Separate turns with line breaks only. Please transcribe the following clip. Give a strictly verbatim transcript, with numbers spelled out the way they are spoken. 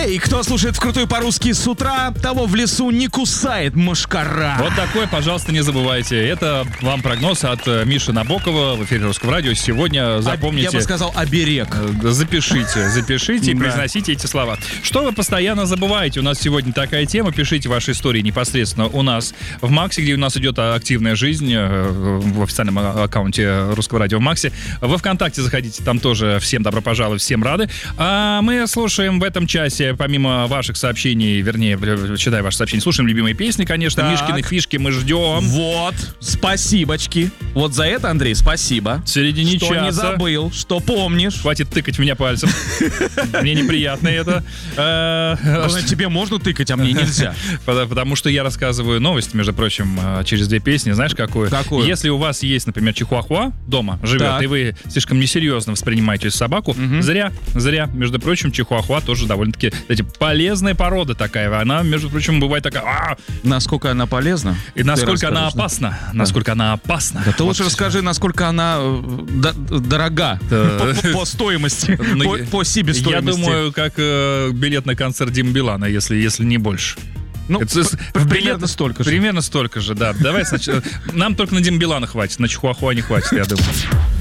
Эй, кто слушает вкрутую по-русски с утра, того в лесу не кусает мошкара.
Вот такой, пожалуйста, не забывайте. Это вам прогноз от Миши Набокова в эфире Русского радио. Сегодня запомните...
Я бы сказал, оберег.
Запишите, запишите и
Да.
произносите эти слова. Что вы постоянно забываете? У нас сегодня такая тема. Пишите ваши истории непосредственно у нас в Максе, где у нас идет активная жизнь э, в официальном аккаунте Русского радио в Максе. Во ВКонтакте заходите, там тоже всем добро пожаловать, всем рады. А мы слушаем в этом часе, помимо ваших сообщений, вернее, читаю ваши сообщения, слушаем любимые песни, конечно,
Так.
Мишкины фишки мы ждем.
Вот, спасибочки. Вот за это, Андрей, спасибо.
В середине
что
часа.
не забыл, что помнишь.
Хватит тыкать в меня пальцем. Мне неприятно это. Э,
Главное, тебе можно тыкать, а мне нельзя.
Потому потому что я рассказываю новость, между прочим, э, через две песни. Знаешь, какую?
Какую?
Если у вас есть, например, чихуахуа дома живет,
Так.
и вы слишком несерьезно воспринимаете собаку,
Мгм.
зря, зря. Между прочим, чихуахуа тоже довольно-таки, знаете, полезная порода такая. Она, между прочим, бывает такая... «А!»
Насколько она полезна?
И насколько
Ты
она
расскажешь, да?
опасна. Насколько она опасна.
Да ты
Вот
лучше расскажи, насколько она э, до- дорога
Да.
по, по стоимости,
Ну,
по,
я-
по
Я
себестоимости.
думаю, как э, билет на концерт Димы Билана, если, если не больше.
ну,
Это с-
п-
в
примерно
билет-
столько же.
Примерно столько же, да. Давай сначала. Нам только на Диму Билана хватит, на Чихуахуа не хватит, я думаю.